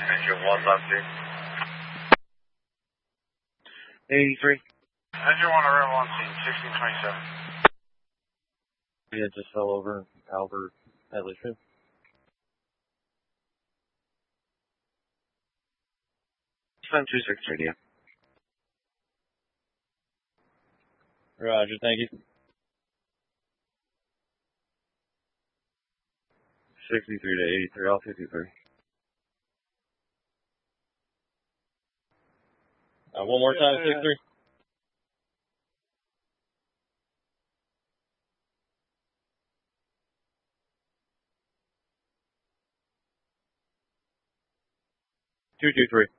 Engine 1 left 2. 83. Engine 1 around 1 scene, 1627. Yeah, just fell over. Albert at least. 726 radio. Roger, thank you. 63 to 83, all 53. One more time, 63. 223.